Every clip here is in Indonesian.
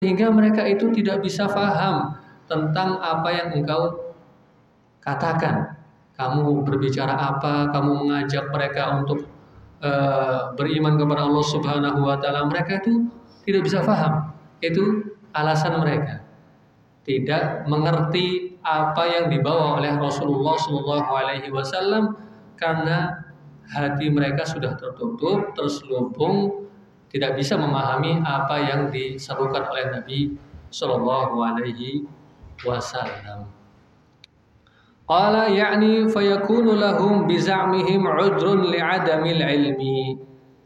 sehingga mereka itu tidak bisa faham tentang apa yang engkau katakan. Kamu berbicara apa, kamu mengajak mereka untuk beriman kepada Allah Subhanahu wa taala, mereka itu tidak bisa faham. Itu alasan mereka. Tidak mengerti apa yang dibawa oleh Rasulullah Shallallahu alaihi wasallam karena hati mereka sudah tertutup, terselubung, tidak bisa memahami apa yang diserukan oleh Nabi Shallallahu alaihi wasallam. Qala ya'ni fayakunu lahum biza'mihim 'udrun li'adamil ilmi.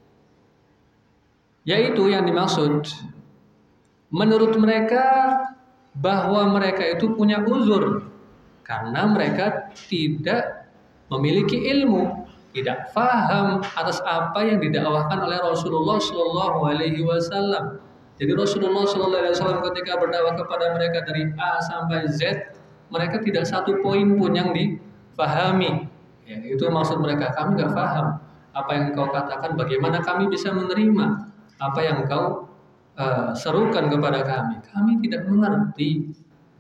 Yaitu yang dimaksud menurut mereka bahwa mereka itu punya uzur karena mereka tidak memiliki ilmu, tidak faham atas apa yang didakwahkan oleh Rasulullah Shallallahu alaihi wasallam. Jadi Rasulullah Shallallahu alaihi wasallam ketika berdakwah kepada mereka dari A sampai Z, mereka tidak satu poin pun yang difahami. Ya, itu maksud mereka, kami nggak paham apa yang kau katakan, bagaimana kami bisa menerima apa yang kau serukan kepada kami. Kami tidak mengerti.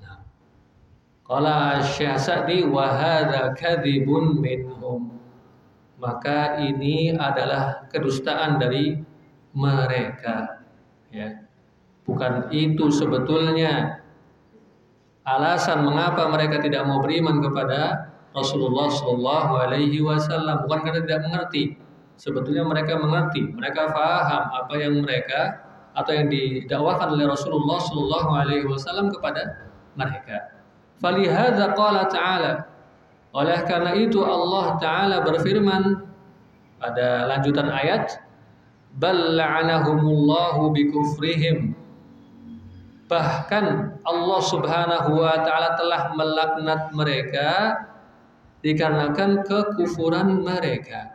Qala Syekh Sa'di wa hadza kadzibun minhum. Maka ini adalah kedustaan dari mereka. Ya. Bukan itu sebetulnya alasan mengapa mereka tidak mau beriman kepada Rasulullah Shallallahu alaihi wasallam, bukan karena tidak mengerti. Sebetulnya mereka mengerti, mereka faham apa yang mereka atau yang didakwakan oleh Rasulullah Shallallahu alaihi wasallam kepada mereka. Falihadza qala ta'ala. Oleh karena itu Allah Ta'ala berfirman pada lanjutan ayat, bal la'anahumullahu bikufrihim. Bahkan Allah Subhanahu wa taala telah melaknat mereka dikarenakan kekufuran mereka.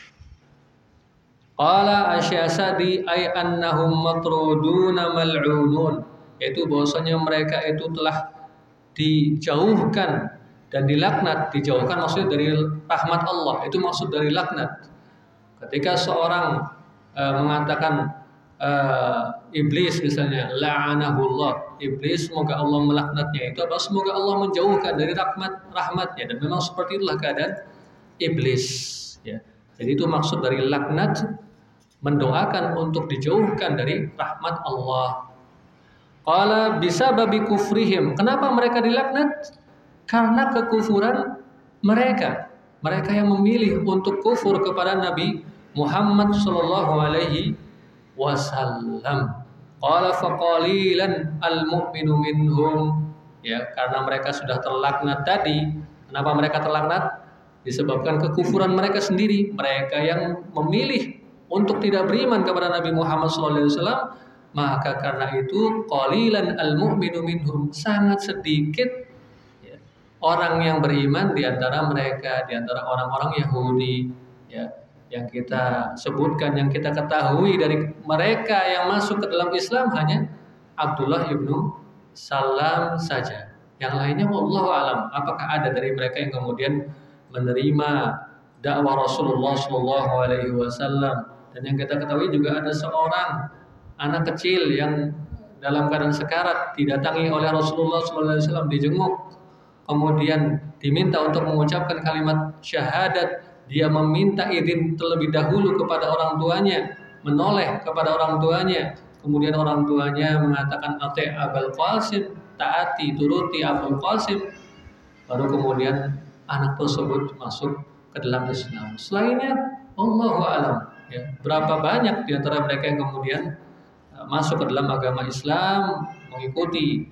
Qala Asy-Syafi'i ay annahum matruduna mal'unun, yaitu bahwasanya mereka itu telah dijauhkan dan dilaknat. Dijauhkan maksudnya dari rahmat Allah, itu maksud dari laknat. Ketika seorang mengatakan iblis misalnya, la'anahullah, iblis semoga Allah melaknatnya, itu apa? Semoga Allah menjauhkan dari rahmatnya, dan memang seperti itulah keadaan iblis, ya. Jadi itu maksud dari laknat, mendoakan untuk dijauhkan dari rahmat Allah. Qala bisababi kufrihim. Kenapa mereka dilaknat? Karena kekufuran mereka. Mereka yang memilih untuk kufur kepada Nabi Muhammad sallallahu alaihi wasallam. Qala faqalilan almu'minu minhum. Ya, karena mereka sudah terlaknat tadi. Kenapa mereka terlaknat? Disebabkan kekufuran mereka sendiri. Mereka yang memilih untuk tidak beriman kepada Nabi Muhammad sallallahu alaihi wasallam, maka karena itu qalilan almu'minu minhum, sangat sedikit ya, orang yang beriman di antara mereka, di antara orang-orang Yahudi, ya, yang kita sebutkan, yang kita ketahui dari mereka yang masuk ke dalam Islam hanya Abdullah ibnu Salam saja. Yang lainnya wallahu alam, apakah ada dari mereka yang kemudian menerima dakwah Rasulullah sallallahu alaihi wasallam. Dan yang kita ketahui juga ada seorang anak kecil yang dalam keadaan sekarat didatangi oleh Rasulullah sallallahu alaihi wasallam, dijenguk, kemudian diminta untuk mengucapkan kalimat syahadat. Dia meminta izin terlebih dahulu kepada orang tuanya, menoleh kepada orang tuanya. Kemudian orang tuanya mengatakan ati Abul Qasim, taati, turuti Abul Qasim. Baru kemudian anak tersebut masuk ke dalam Islam. Selainnya Allahu a'lam, ya, berapa banyak di antara mereka yang kemudian masuk ke dalam agama Islam, mengikuti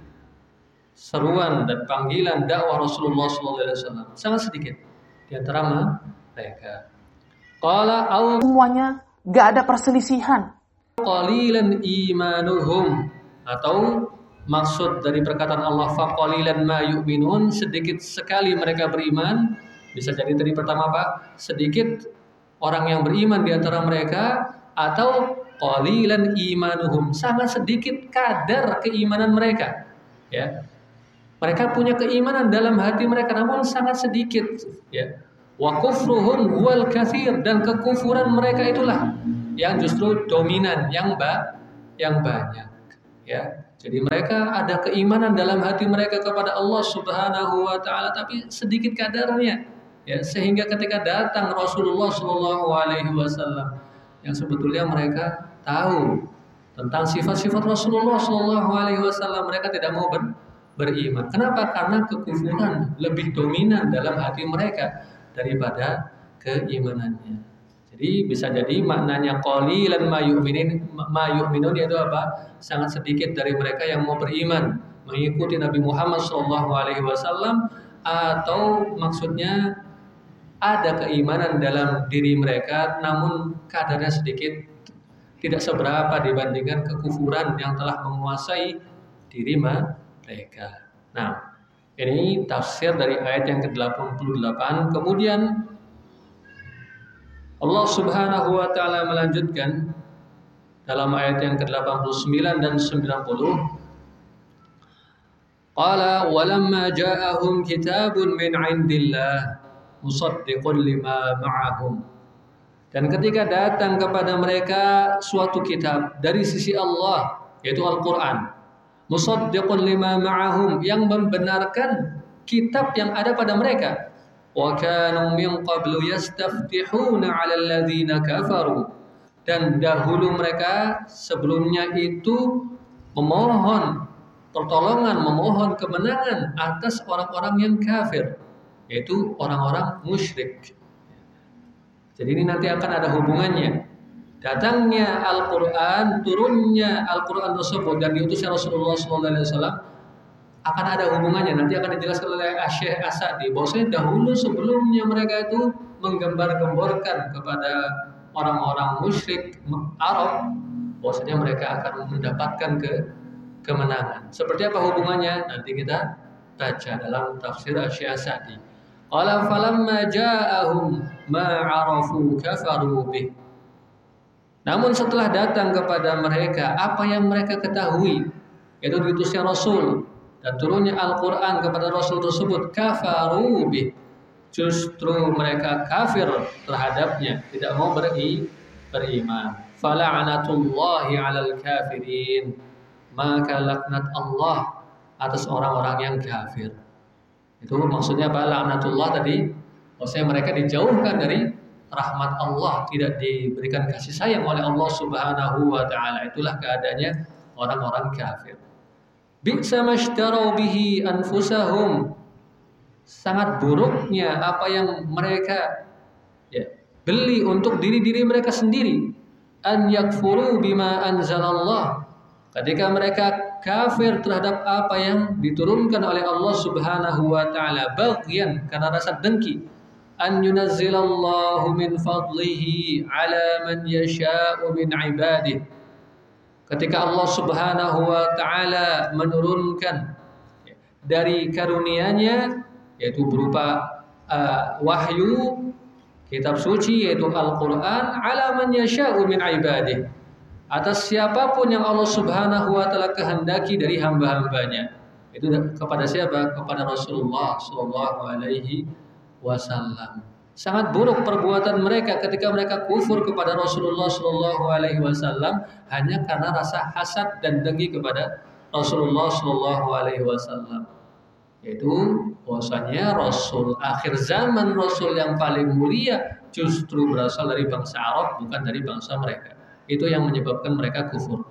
seruan dan panggilan dakwah Rasulullah SAW. Sangat sedikit di antara mereka. Qala au, semuanya gak ada perselisihan. Qalilan imanuhum, atau maksud dari perkataan Allah faqalilan ma yu'minun, sedikit sekali mereka beriman. Bisa jadi dari pertama apa? Sedikit orang yang beriman di antara mereka, atau qalilan imanuhum, sangat sedikit kadar keimanan mereka. Ya. Mereka punya keimanan dalam hati mereka namun sangat sedikit, ya. Wa kufruhum huwal katsir, dan kekufuran mereka itulah yang justru dominan, yang banyak, ya. Jadi mereka ada keimanan dalam hati mereka kepada Allah Subhanahu wa taala, tapi sedikit kadarnya. Ya, sehingga ketika datang Rasulullah Shallallahu alaihi wasallam yang sebetulnya mereka tahu tentang sifat-sifat Rasulullah Shallallahu alaihi wasallam, mereka tidak mau beriman. Kenapa? Karena kekufuran lebih dominan dalam hati mereka daripada keimanannya. Jadi bisa jadi maknanya qalilan ma yu'minun itu apa? Sangat sedikit dari mereka yang mau beriman mengikuti Nabi Muhammad SAW, atau maksudnya ada keimanan dalam diri mereka namun kadarnya sedikit, tidak seberapa dibandingkan kekufuran yang telah menguasai diri mereka. Nah, ini tafsir dari ayat yang ke-88. Kemudian Allah Subhanahu wa taala melanjutkan dalam ayat yang ke-89 dan 90. Qala walamma ja'ahum kitabun min 'indillah musaddiqun lima ma'ahum. Dan ketika datang kepada mereka suatu kitab dari sisi Allah, yaitu Al-Qur'an, musaddiqun lima ma'ahum, yang membenarkan kitab yang ada pada mereka. Wa kanu min qablu yastaftihuna 'alal ladzina kafaru, dan dahulu mereka sebelumnya itu memohon pertolongan, memohon kemenangan atas orang-orang yang kafir, yaitu orang-orang musyrik. Jadi ini nanti akan ada hubungannya. Datangnya Al-Qur'an, turunnya Al-Qur'an tersebut dan diutusnya Rasulullah SAW akan ada hubungannya. Nanti akan dijelaskan oleh Syekh As-Sa'di bahwasanya dahulu sebelumnya mereka itu menggembar-gemborkan kepada orang-orang musyrik Arab bahwasanya mereka akan mendapatkan kemenangan. Seperti apa hubungannya? Nanti kita baca dalam tafsir Syekh As-Sa'di. Qala falamma ja'ahum ma 'arafu kafaru bih. Namun setelah datang kepada mereka apa yang mereka ketahui, yaitu diutusnya Rasul dan turunnya Al-Quran kepada Rasul tersebut, kafaru bih, justru mereka kafir terhadapnya, tidak mau beriman. Fala'natullahi 'alal kafirin, maka laknat Allah atas orang-orang yang kafir. Itu maksudnya apa? Laknatullah tadi, maksudnya mereka dijauhkan dari rahmat Allah, tidak diberikan kasih sayang oleh Allah Subhanahu wa taala. Itulah keadaannya orang-orang kafir. Bi'sa mashtarau bihi anfusahum, sangat buruknya apa yang mereka beli untuk diri-diri mereka sendiri. An yakfuru bima anzalallah, ketika mereka kafir terhadap apa yang diturunkan oleh Allah Subhanahu wa taala, baghyan, karena rasa dengki. An yunazzilallahu min fadlihi ala man yasha'u min ibadihi, ketika Allah Subhanahu wa taala menurunkan dari karunia-Nya, yaitu berupa wahyu kitab suci yaitu Al-Qur'an, ala man yasha'u min ibadihi, atas siapapun yang Allah Subhanahu wa taala kehendaki dari hamba-hambanya. Itu kepada siapa? Kepada Rasulullah sallallahu alaihi wasallam. Sangat buruk perbuatan mereka ketika mereka kufur kepada Rasulullah sallallahu alaihi wasallam hanya karena rasa hasad dan dengki kepada Rasulullah sallallahu alaihi wasallam. Yaitu bahwasanya Rasul akhir zaman, Rasul yang paling mulia justru berasal dari bangsa Arab, bukan dari bangsa mereka. Itu yang menyebabkan mereka kufur.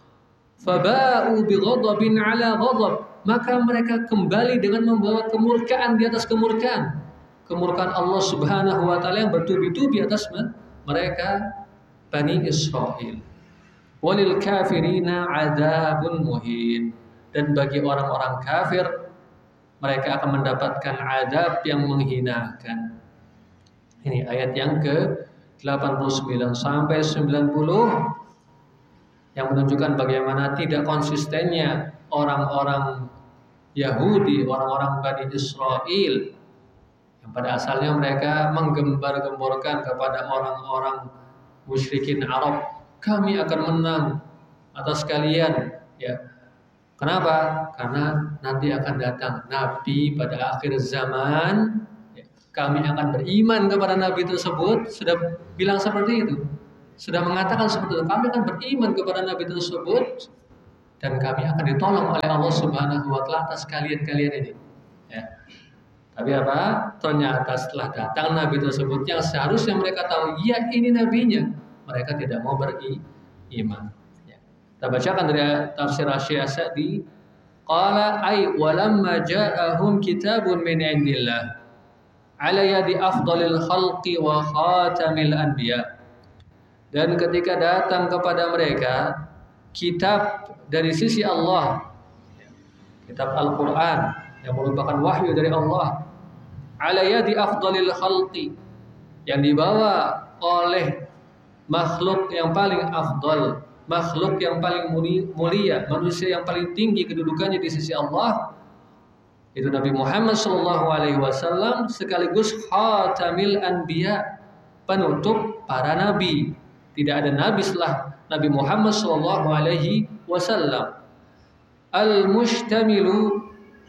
Faba'u bighadabin 'ala ghadab, maka mereka kembali dengan membawa kemurkaan di atas kemurkaan. Kemurkaan Allah Subhanahu wa taala yang bertubi-tubi atas mereka Bani Israil. Walil kafirina 'adzabun muhin, dan bagi orang-orang kafir mereka akan mendapatkan azab yang menghinakan. Ini ayat yang ke-89 sampai 90 yang menunjukkan bagaimana tidak konsistennya orang-orang Yahudi, orang-orang Bani Israel, yang pada asalnya mereka menggembar-gemborkan kepada orang-orang musyrikin Arab, kami akan menang atas kalian, ya. Kenapa? Karena nanti akan datang Nabi pada akhir zaman, ya. Kami akan beriman kepada Nabi tersebut. Sudah bilang seperti itu, sudah mengatakan seperti itu. Kami akan beriman kepada Nabi tersebut dan kami akan ditolong oleh Allah Subhanahu wa taala atas kalian-kalian ini. Ya. Tapi apa? Ternyata setelah datang nabi tersebut yang seharusnya mereka tahu, ya ini nabinya, mereka tidak mau beriman. Ya. Kita bacakan dari tafsir Asy-Sa'di, qala ay walamma ja'ahum kitabun min indillah ala yadi afdalil khalqi wa khatamil anbiya. Dan ketika datang kepada mereka kitab dari sisi Allah, kitab Al-Quran yang merupakan wahyu dari Allah, ala yadi afdalil khalqi, yang dibawa oleh makhluk yang paling afdal, makhluk yang paling mulia, manusia yang paling tinggi kedudukannya di sisi Allah, itu Nabi Muhammad SAW, sekaligus khatamil anbiya, penutup para nabi. Tidak ada nabi setelah Nabi Muhammad SAW. Al-mushtamilu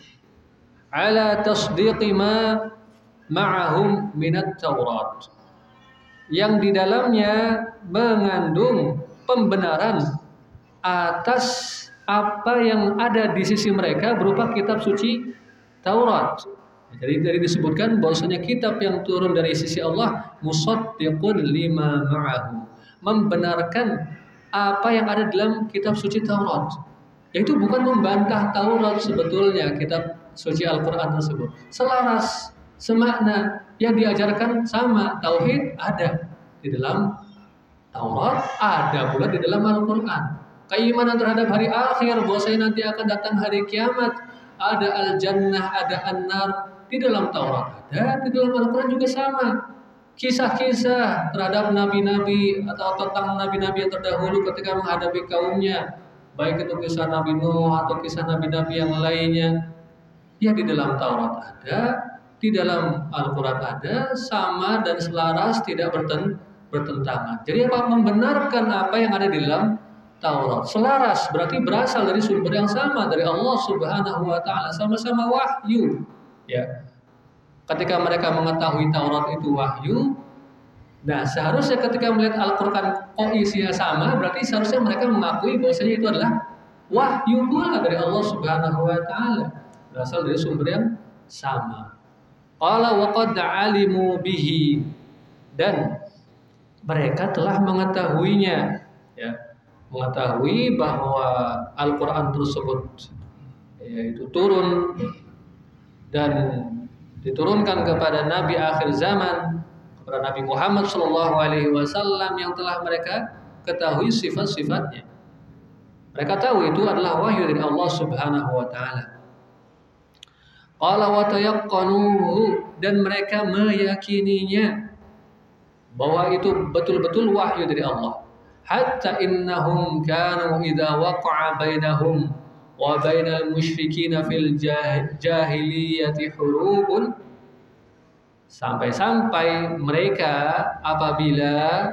ala tasdiqi ma ma'ahum minat Taurat, yang di dalamnya mengandung pembenaran atas apa yang ada di sisi mereka berupa kitab suci Taurat. Jadi dari disebutkan bahwasanya kitab yang turun dari sisi Allah musaddiqun lima ma'ahu, membenarkan apa yang ada dalam kitab suci Taurat. Yaitu bukan membantah Taurat sebetulnya, kitab suci Al-Quran tersebut. Selaras, semakna, yang diajarkan sama. Tauhid ada di dalam Taurat, ada pula di dalam Al-Quran. Keimanan terhadap hari akhir, bahwasanya nanti akan datang hari kiamat, ada al-jannah, ada an-nar, di dalam Taurat ada, di dalam Al-Quran juga sama. Kisah-kisah terhadap nabi-nabi atau tentang nabi-nabi yang terdahulu ketika menghadapi kaumnya, baik itu kisah Nabi Nuh atau kisah nabi-nabi yang lainnya, ya di dalam Taurat ada, di dalam Al-Quran ada, sama dan selaras, tidak bertentangan. Jadi apa? Membenarkan apa yang ada di dalam Taurat. Selaras berarti berasal dari sumber yang sama, dari Allah Subhanahu wa taala, sama-sama wahyu. Ya. Ketika mereka mengetahui Taurat itu wahyu, nah seharusnya ketika melihat Al-Quran kok isinya sama, berarti seharusnya mereka mengakui bahwasanya itu adalah wahyu pula dari Allah Subhanahu wa taala, berasal dari sumber yang sama. Qala wa qad alimu bihi, dan mereka telah mengetahuinya, ya, mengetahui bahwa Al-Quran tersebut yaitu turun dan diturunkan kepada Nabi akhir zaman, kepada Nabi Muhammad SAW, yang telah mereka ketahui sifat-sifatnya. Mereka tahu itu adalah wahyu dari Allah Subhanahu wa taala. Qala wa tayaqqanuhu, dan mereka meyakininya bahwa itu betul-betul wahyu dari Allah. Hatta innahum kanu idza waqa'a bainahum wa bainal musyrikin fil jahiliyati hurubun, sampai-sampai mereka apabila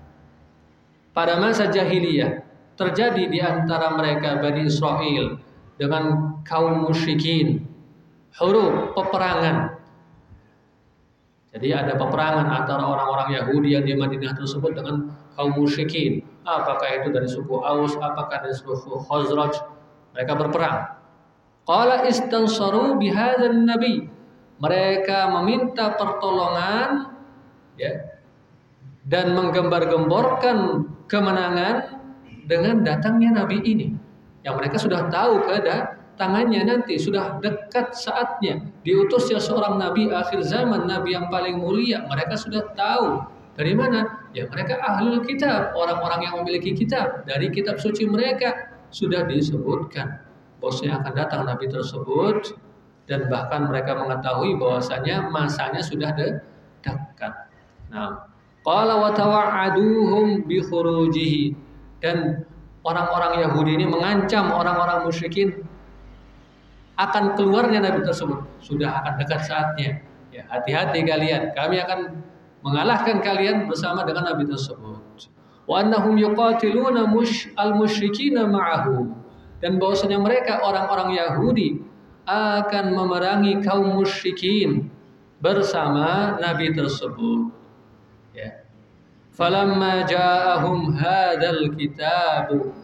pada masa jahiliyah terjadi di antara mereka Bani Israel dengan kaum musyrikin, hurub, peperangan. Jadi ada peperangan antara orang-orang Yahudi yang di Madinah tersebut dengan kaum musyrikin. Apakah itu dari suku Aus, apakah dari suku Khazraj, mereka berperang. Qala istansaru bihadzan nabi, mereka meminta pertolongan, ya, dan menggembar-gemborkan kemenangan dengan datangnya nabi ini, yang mereka sudah tahu kedatangannya nanti, sudah dekat saatnya diutusnya seorang nabi akhir zaman, nabi yang paling mulia. Mereka sudah tahu dari mana? Ya mereka ahlul kitab, orang-orang yang memiliki kitab. Dari kitab suci mereka sudah disebutkan bahwasanya akan datang nabi tersebut, dan bahkan mereka mengetahui bahwasanya masanya sudah dekat. Nah, qala wa tawa'aduhum bi khurujihi, dan orang-orang Yahudi ini mengancam orang-orang musyrikin akan keluarnya nabi tersebut. Sudah akan dekat saatnya. Ya, hati-hati kalian, kami akan mengalahkan kalian bersama dengan nabi tersebut. Wa annahum yuqatiluna al-musyrikina ma'ahu, dan bahwasanya mereka orang-orang Yahudi akan memerangi kaum musyrikin bersama nabi tersebut. Ya. Falamma ja'ahum hadzal kitab,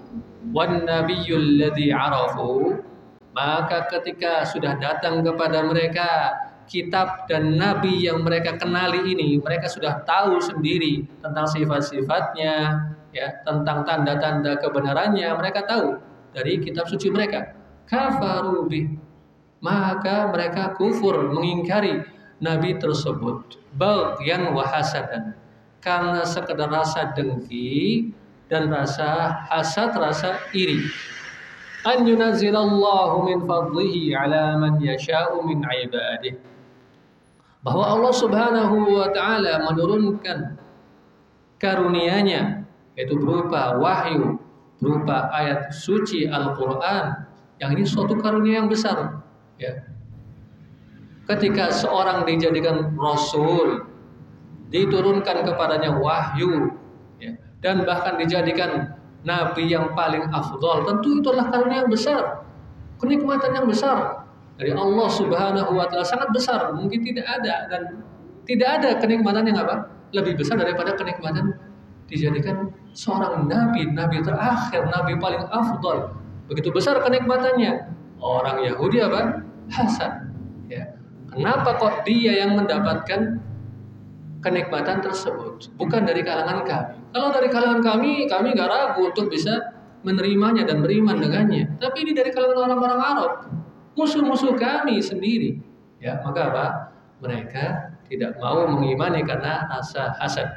wan nabiyyul ladzi arafu, maka ketika sudah datang kepada mereka kitab dan nabi yang mereka kenali ini, mereka sudah tahu sendiri tentang sifat-sifatnya, ya, tentang tanda-tanda kebenarannya, mereka tahu dari kitab suci mereka. Kafaru bih, maka mereka kufur, mengingkari nabi tersebut, baghyan wa hasadan, karena sekedar rasa dengki dan rasa hasad, rasa iri. An yunazzilallahu min fadlihi ala man yasha'u min ibadihi, bahwa Allah Subhanahu wa taala menurunkan karunia-Nya, yaitu berupa wahyu, berupa ayat suci Al-Qur'an, yang ini suatu karunia yang besar, ya. Ketika seorang dijadikan rasul, diturunkan kepadanya wahyu, ya, dan bahkan dijadikan nabi yang paling afdal, tentu itulah karunia yang besar, kenikmatan yang besar dari Allah Subhanahu wa taala, sangat besar. Mungkin tidak ada, dan tidak ada kenikmatan yang lebih besar daripada kenikmatan dijadikan seorang nabi, nabi terakhir, nabi paling afdal. Begitu besar kenikmatannya. Orang Yahudi hasad, ya. Kenapa kok dia yang mendapatkan kenikmatan tersebut, bukan dari kalangan kami? Kalau dari kalangan kami nggak ragu untuk bisa menerimanya dan beriman dengannya. Tapi ini dari kalangan orang-orang Arab, musuh-musuh kami sendiri, ya. Maka mereka tidak mau mengimani karena rasa hasad.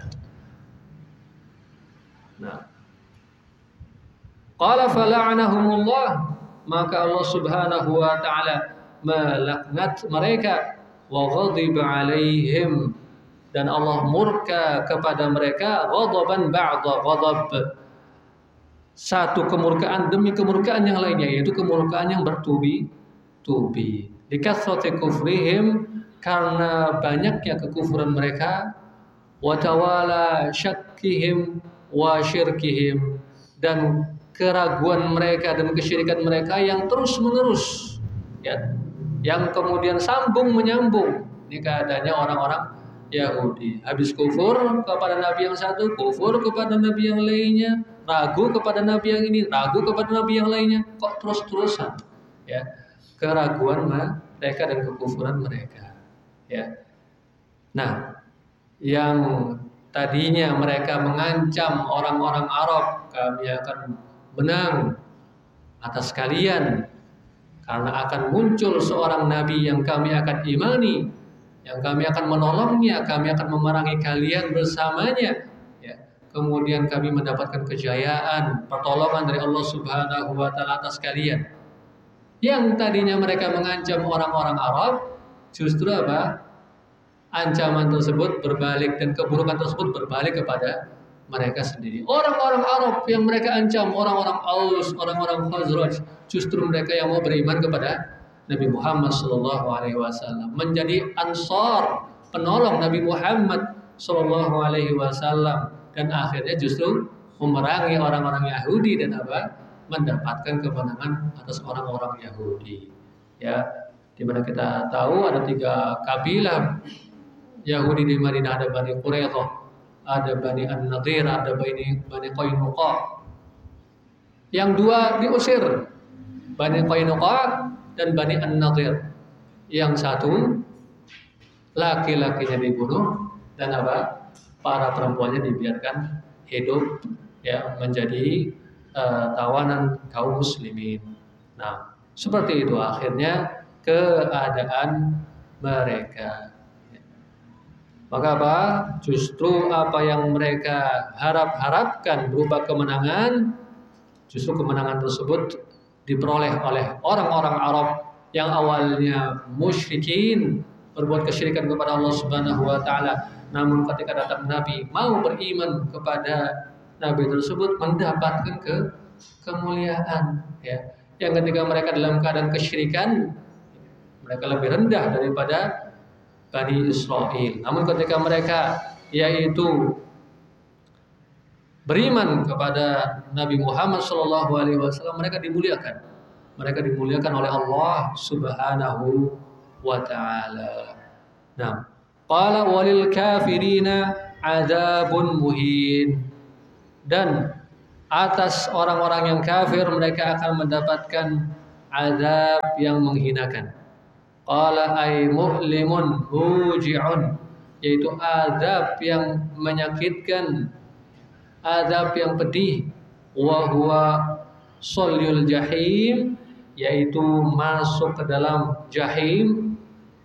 Nah, qala fala'anahumullah, maka Allah Subhanahu wa taala melaknat mereka, wa ghadiba alaihim, dan Allah murka kepada mereka, ghadaban ba'da ghadab, satu kemurkaan demi kemurkaan yang lainnya, yaitu kemurkaan yang bertubi-tubi. Likathrati kufrihim, karena banyaknya kekufuran mereka, wa tawala syakkihim wa syirkihim, dan keraguan mereka dan kesyirikan mereka yang terus menerus, ya, yang kemudian sambung menyambung. Ini keadaannya orang-orang Yahudi, habis kufur kepada nabi yang satu, kufur kepada nabi yang lainnya, ragu kepada nabi yang ini, ragu kepada nabi yang lainnya, kok terus-terusan, ya, keraguan mereka dan kekufuran mereka, ya. Nah, yang tadinya mereka mengancam orang-orang Arab, kami akan menang atas kalian karena akan muncul seorang nabi yang kami akan imani, yang kami akan menolongnya, kami akan memerangi kalian bersamanya, ya. Kemudian kami mendapatkan kejayaan, pertolongan dari Allah Subhanahu wa taala atas kalian. Yang tadinya mereka mengancam orang-orang Arab, justru ancaman tersebut berbalik dan keburukan tersebut berbalik kepada mereka sendiri. Orang-orang Arab yang mereka ancam, orang-orang Aus, orang-orang Khazraj, justru mereka yang mau beriman kepada Nabi Muhammad SAW, menjadi ansar, penolong Nabi Muhammad SAW, dan akhirnya justru memerangi orang-orang Yahudi dan mendapatkan kemenangan atas orang-orang Yahudi, ya. Di mana kita tahu ada 3 kabilah Yahudi di Madinah, ada Bani Quraidah, ada Bani An-Nadir, ada Bani Qainuqa. Yang 2 diusir, Bani Qainuqa dan Bani An-Nadir. Yang 1 laki-lakinya dibunuh dan para perempuannya dibiarkan hidup, ya, menjadi tawanan kaum muslimin. Nah, seperti itu akhirnya keadaan mereka. Maka justru apa yang mereka harapkan berupa kemenangan, justru kemenangan tersebut diperoleh oleh orang-orang Arab yang awalnya musyrikin, berbuat kesyirikan kepada Allah Subhanahu wa taala. Namun ketika datang Nabi, mau beriman kepada Nabi tersebut, mendapatkan kemuliaan, ya. Yang ketika mereka dalam keadaan kesyirikan, mereka lebih rendah daripada Bani Israel. Namun ketika mereka yaitu beriman kepada Nabi Muhammad SAW, mereka dimuliakan. Mereka dimuliakan oleh Allah Subhanahu wa taala. Nah, qala walil kafirina adzabun muhin, dan atas orang-orang yang kafir mereka akan mendapatkan azab yang menghinakan. Qala ay mu'limun huji'un, yaitu azab yang menyakitkan, azab yang pedih. Wa huwa sulyul jahim, yaitu masuk ke dalam jahim,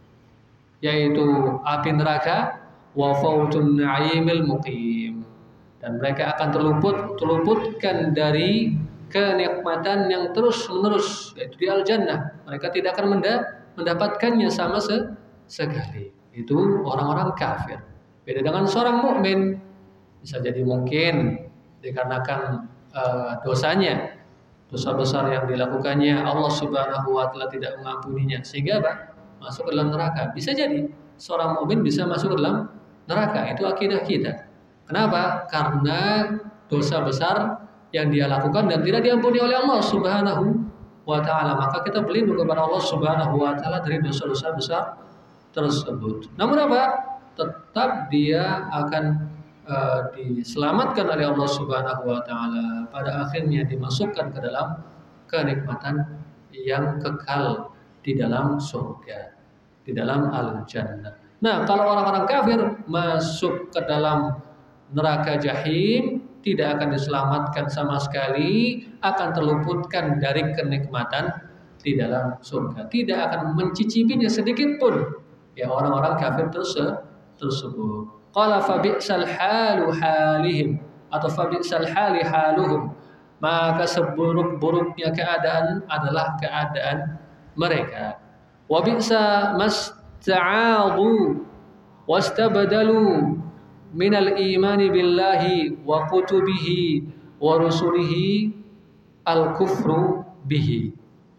yaitu api neraka. Wa fautun na'imil muqim, dan mereka akan terluputkan dari kenikmatan yang terus menerus, yaitu di al-jannah. Mereka tidak akan mendapatkannya sama sekali. Itu orang-orang kafir. Beda dengan seorang mukmin, bisa jadi mungkin dikarenakan dosanya, dosa besar yang dilakukannya, Allah Subhanahu wa taala tidak mengampuninya sehingga masuk ke dalam neraka. Bisa jadi seorang mukmin bisa masuk ke dalam neraka. Itu akidah kita. Kenapa? Karena dosa besar yang dia lakukan dan tidak diampuni oleh Allah Subhanahu wa taala. Maka kita berlindung kepada Allah Subhanahu wa taala dari dosa-dosa besar tersebut. Namun apa? Tetap dia akan diselamatkan oleh Allah Subhanahu wa taala, pada akhirnya dimasukkan ke dalam kenikmatan yang kekal di dalam surga, di dalam al-jannah. Nah, kalau orang-orang kafir masuk ke dalam neraka jahim, tidak akan diselamatkan sama sekali, akan terluputkan dari kenikmatan di dalam surga, tidak akan mencicipinya sedikit pun. Ya, orang-orang kafir tersebut. Qala fa bi'sal halu halihim, atau fa bi'sal hali haluhum, maka seburuk-buruknya keadaan adalah keadaan mereka. Wa bi'sa masta'adu wastabadalu minal imani billahi wa kutubihi wa rusulihi al-kufru bihi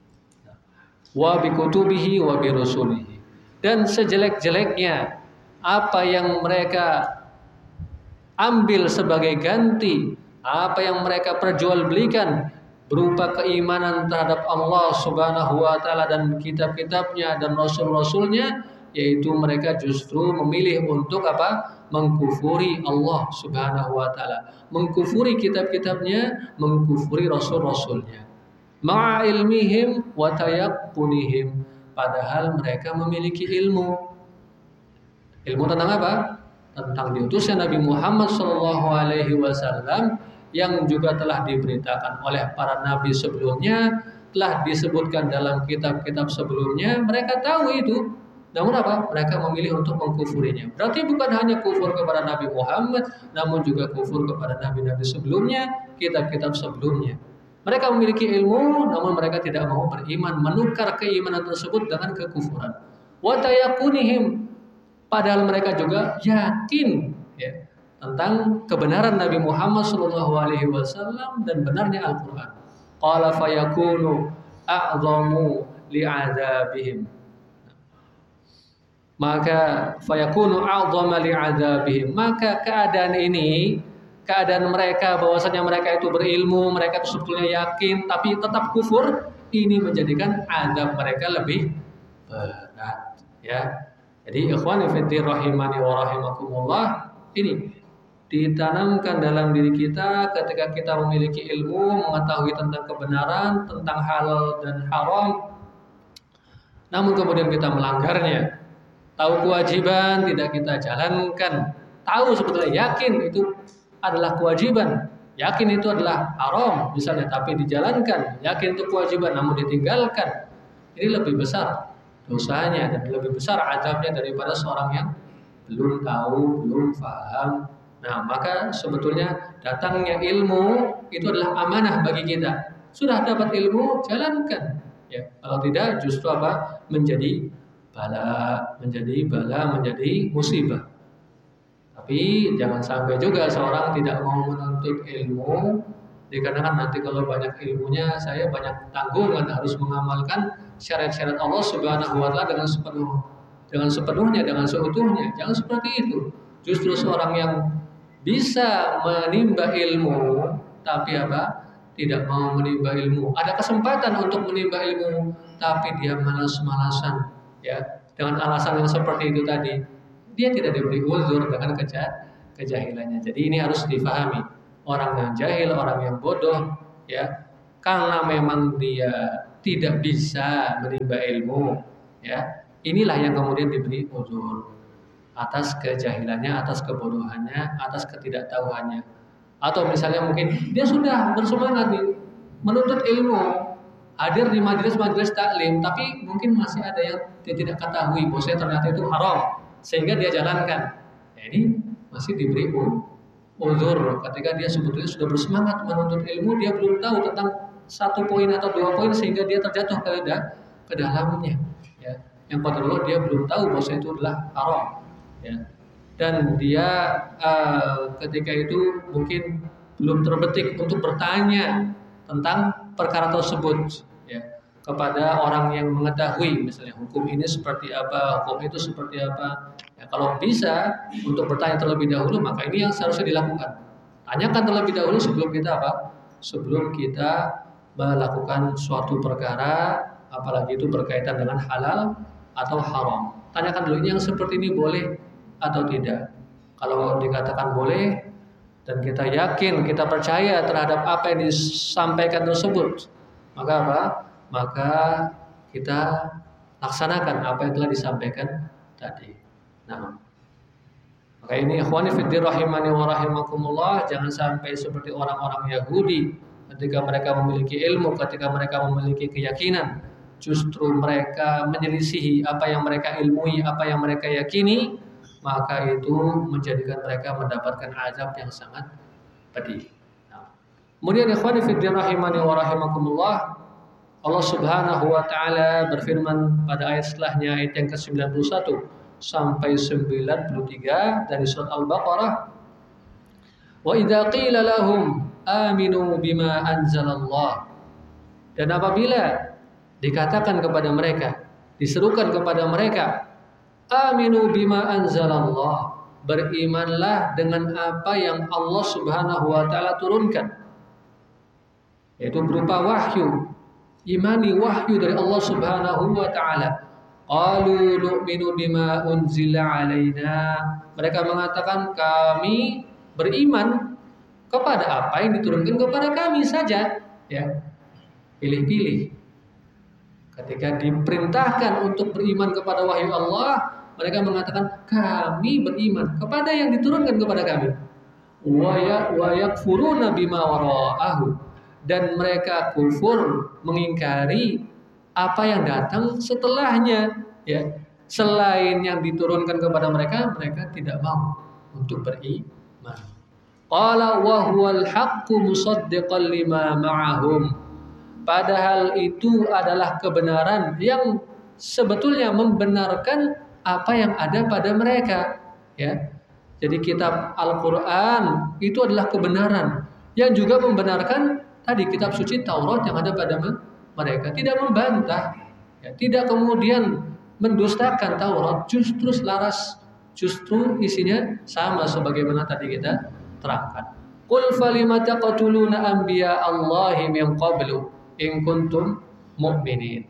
wa bi kutubihi wa bi rusulihi. Dan sejelek-jeleknya apa yang mereka ambil sebagai ganti, apa yang mereka perjualbelikan berupa keimanan terhadap Allah Subhanahu wa taala dan kitab-kitabnya dan rasul-rasulnya, yaitu mereka justru memilih untuk apa? Mengkufuri Allah Subhanahu wa taala, mengkufuri kitab-kitabnya, mengkufuri rasul-rasulnya. Ma'a ilmihim wa tayaqqunihim, padahal mereka memiliki ilmu. Ilmu tentang apa? Tentang diutusnya Nabi Muhammad SAW, yang juga telah diberitakan oleh para nabi sebelumnya, telah disebutkan dalam kitab-kitab sebelumnya. Mereka tahu itu, namun apa? Mereka memilih untuk mengkufurinya. Berarti bukan hanya kufur kepada Nabi Muhammad, namun juga kufur kepada nabi-nabi sebelumnya, kitab-kitab sebelumnya. Mereka memiliki ilmu, namun mereka tidak mau beriman, menukar keimanan tersebut dengan kekufuran. Wa tayaqqunihim, padahal mereka juga yakin, ya, tentang kebenaran Nabi Muhammad SAW dan benarnya Al-Quran. Qala fayakunu a'zamu li'adzabihim, maka fayakunu a'zama li'adzabihim, maka keadaan ini, keadaan mereka bahwasanya mereka itu berilmu, mereka itu sebetulnya yakin tapi tetap kufur, ini menjadikan azab mereka lebih berat, ya. Jadi ikhwan fillah rahimani wa rahimakumullah, ini ditanamkan dalam diri kita ketika kita memiliki ilmu, mengetahui tentang kebenaran, tentang halal dan haram, namun kemudian kita melanggarnya. Tahu kewajiban tidak kita jalankan, tahu sebetulnya yakin itu adalah kewajiban, yakin itu adalah haram misalnya, tapi dijalankan, yakin itu kewajiban namun ditinggalkan, ini lebih besar dosanya dan lebih besar azabnya daripada seorang yang belum tahu, belum paham. Nah, maka sebetulnya datangnya ilmu itu adalah amanah bagi kita. Sudah dapat ilmu, jalankan. Ya, kalau tidak justru apa? Menjadi bala, menjadi musibah. Tapi jangan sampai juga seorang tidak mau menuntut ilmu, dikarenakan nanti kalau banyak ilmunya saya banyak tanggungan harus mengamalkan syariat-syariat Allah Subhanahu wa taala dengan sepenuhnya, dengan seutuhnya. Jangan seperti itu. Justru seorang yang bisa menimba ilmu tapi apa? Tidak mau menimba ilmu. Ada kesempatan untuk menimba ilmu tapi dia malas-malasan, ya. Dengan alasan yang seperti itu tadi, dia tidak diberi uzur dengan kejahilannya. Jadi ini harus difahami. orang yang jahil, orang yang bodoh, ya, karena memang dia tidak bisa menimba ilmu, ya, inilah yang kemudian diberi uzur atas kejahilannya, atas kebodohannya, atas ketidaktahuannya. Atau misalnya mungkin dia sudah bersemangat nih menuntut ilmu, hadir di majelis-majelis taklim, tapi mungkin masih ada yang dia tidak ketahui bahwasanya ternyata itu haram, sehingga dia jalankan. Ya, ini masih diberi uzur ketika dia sebetulnya sudah bersemangat menuntut ilmu, dia belum tahu tentang 1 poin atau 2 poin sehingga dia terjatuh ke dalamnya. Ya, yang qadarullah dia belum tahu bahwasanya itu adalah haram. Ya. Dan dia ketika itu mungkin belum terbetik untuk bertanya tentang perkara tersebut, ya, kepada orang yang mengetahui, misalnya hukum ini seperti apa, hukum itu seperti apa. Ya, kalau bisa untuk bertanya terlebih dahulu, maka ini yang seharusnya dilakukan. Tanyakan terlebih dahulu sebelum kita apa? Sebelum kita melakukan suatu perkara, apalagi itu berkaitan dengan halal atau haram. Tanyakan dulu ini yang seperti ini boleh atau tidak. Kalau dikatakan boleh dan kita yakin, kita percaya terhadap apa yang disampaikan tersebut, maka apa? Maka kita laksanakan apa yang telah disampaikan tadi. Nah, maka ini ikhwani fiddin rahimani wa rahimakumullah, jangan sampai seperti orang-orang Yahudi ketika mereka memiliki ilmu, ketika mereka memiliki keyakinan, justru mereka menyelisihi apa yang mereka ilmui, apa yang mereka yakini, maka itu menjadikan mereka mendapatkan azab yang sangat pedih. Nah, kemudian ikhwani fiddin rahimani wa rahimakumullah, Allah Subhanahu wa taala berfirman pada ayat setelahnya, ayat yang ke-91 sampai 93 dari surat Al-Baqarah, wa idza qila lahum aminu bima anzalallah, dan apabila dikatakan kepada mereka, diserukan kepada mereka, aminu bima anzalallah, berimanlah dengan apa yang Allah Subhanahu wa taala turunkan, yaitu berupa wahyu. Imani wahyu dari Allah Subhanahu wa taala. Qalu nu'minu bima unzila alaina. Mereka mengatakan kami beriman kepada apa yang diturunkan kepada kami saja, ya. Pilih-pilih. Ketika diperintahkan untuk beriman kepada wahyu Allah, mereka mengatakan kami beriman kepada yang diturunkan kepada kami. Wa yakfuruna bima wara'ahu, dan mereka kufur, mengingkari apa yang datang setelahnya, ya. Selain yang diturunkan kepada mereka, mereka tidak mau untuk beriman. Qala wa huwal haqqu musaddiqan lima ma'ahum, padahal itu adalah kebenaran yang sebetulnya membenarkan apa yang ada pada mereka, ya. Jadi kitab Al-Qur'an itu adalah kebenaran yang juga membenarkan tadi kitab suci Taurat yang ada pada mereka, tidak membantah, ya, tidak kemudian mendustakan Taurat, justru selaras, justru isinya sama sebagaimana tadi kita terangkan. Qul falima taqtuluna anbiya Allahi min qablu in kuntum mu'minin.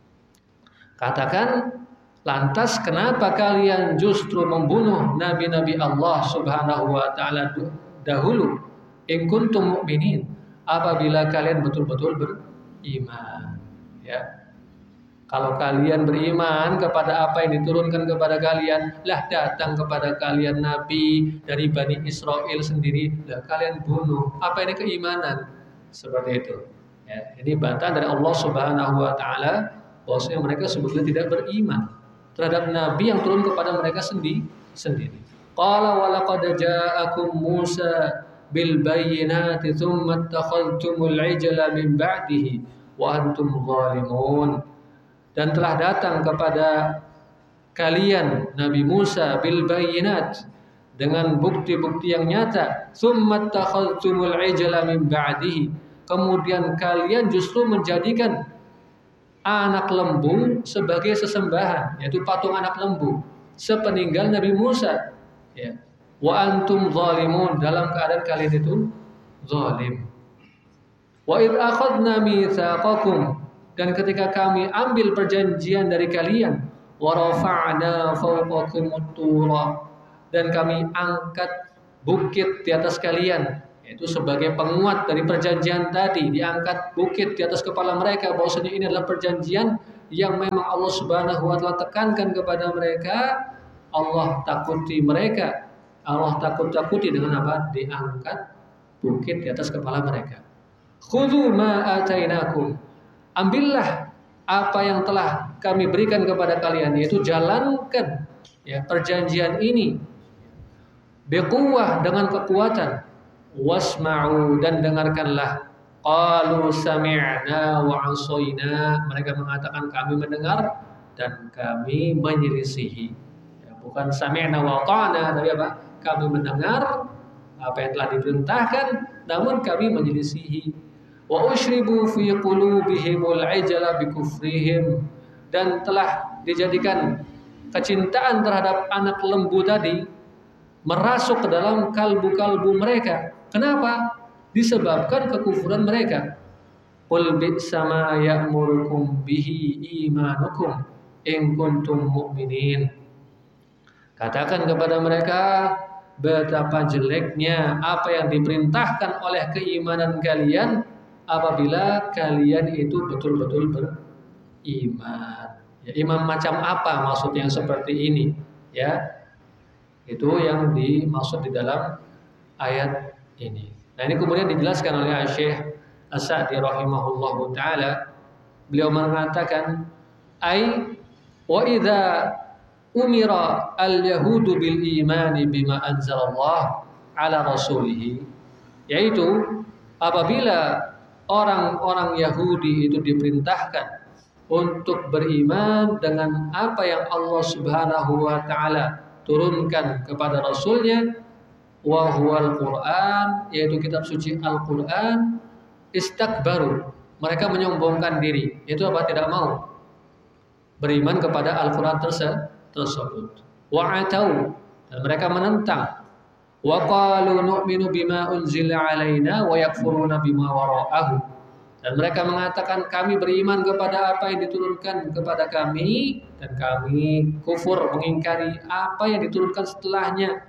Katakan, lantas kenapa kalian justru membunuh nabi-nabi Allah Subhanahu wa taala dahulu, in kuntum mu'minin, apabila kalian betul-betul beriman, ya. Kalau kalian beriman kepada apa yang diturunkan kepada kalian, lah datang kepada kalian nabi dari Bani Israel sendiri, lah kalian bunuh. Apa ini keimanan? Seperti itu. Ya, ini bantahan dari Allah Subhanahu wa taala bahwasanya mereka sebetulnya tidak beriman terhadap nabi yang turun kepada mereka sendiri. Qala wa laqad ja'akum Musa bil bayyinati thumma ittakhadhtumul ijla min ba'dihi wa antum zalimun. Dan telah datang kepada kalian Nabi Musa bil bayyinat, dengan bukti-bukti yang nyata, thumma ittakhadhtumul ijla min ba'dihi, kemudian kalian justru menjadikan anak lembu sebagai sesembahan, yaitu patung anak lembu sepeninggal Nabi Musa, ya. Wa antum zalimun, dalam keadaan kalian itu zalim. Wa id akhadna mitsaqakum, dan ketika kami ambil perjanjian dari kalian, wa rafa'na fawqakumut tura, dan kami angkat bukit di atas kalian, Yaitu sebagai penguat dari perjanjian tadi, diangkat bukit di atas kepala mereka bahwasanya ini adalah perjanjian yang memang Allah Subhanahu wa taala tekankan kepada mereka. Allah takuti mereka. Allah takut-takuti dengan apa? Diangkat bukit di atas kepala mereka. Khudhu ma atainakum. Ambillah apa yang telah kami berikan kepada kalian, yaitu jalankan ya perjanjian ini biquwwah, dengan kekuatan, wasma'u, dan dengarkanlah. Qalu sami'na wa 'asaina. Mereka mengatakan kami mendengar dan kami menyelisihi. Ya, bukan sami'na wa ta'na, tapi apa? Kami mendengar apa yang telah diperintahkan, namun kami menyelisihi. Wa ushribu fi qulubihimul 'ijla bikufrihim. Dan telah dijadikan kecintaan terhadap anak lembu tadi merasuk ke dalam kalbu-kalbu mereka. Kenapa? Disebabkan kekufuran mereka. Qul bi'sa ma ya'murukum bihi imanukum in kuntum mu'minin. Katakan kepada mereka, betapa jeleknya apa yang diperintahkan oleh keimanan kalian apabila kalian itu betul-betul beriman. Ya, iman macam apa maksudnya seperti ini? Ya, itu yang dimaksud di dalam ayat ini. Nah, ini kemudian dijelaskan oleh Syekh As-Sa'di rahimahullahu taala. Beliau mengatakan, ai wa idza umira al-yahudu bil imani bima anzalallah ala rasulih, yaitu apabila orang-orang Yahudi itu diperintahkan untuk beriman dengan apa yang Allah Subhanahu wa taala turunkan kepada rasulnya, wa huwal Quran, yaitu kitab suci Al-Quran, istakbaru, mereka menyombongkan diri. Itu apa? Tidak mau beriman kepada Al-Quran tersebut. Wa atau, dan mereka menentang. Wa qalu nu'minu bima unzila alaina wa yakfuruna bima wara'ahu. Dan mereka mengatakan kami beriman kepada apa yang diturunkan kepada kami, dan kami kufur, mengingkari apa yang diturunkan setelahnya.